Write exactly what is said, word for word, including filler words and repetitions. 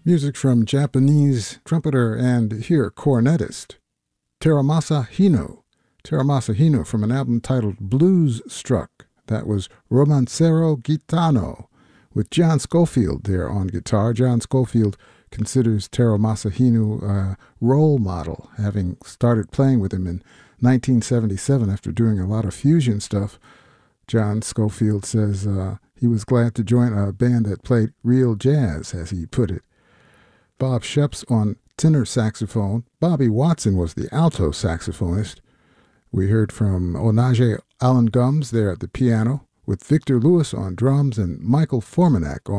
Music from Japanese trumpeter and here cornetist Teramasa Hino. Teramasa Hino from an album titled Blues Struck. That was Romancero Gitano with John Scofield there on guitar. John Scofield considers Teramasa Hino a role model, having started playing with him in nineteen seventy-seven after doing a lot of fusion stuff. John Scofield says uh, he was glad to join a band that played real jazz, as he put it. Bob Sheps on tenor saxophone. Bobby Watson was the alto saxophonist. We heard from Onaje Allen Gums there at the piano, with Victor Lewis on drums and Michael Formanak on